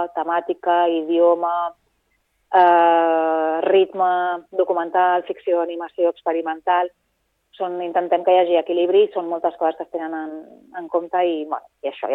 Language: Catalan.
temàtica, idioma, ritme, documental, ficció, animació, experimental. Intentem que hi hagi equilibri, són moltes coses que es tenen en compte i això.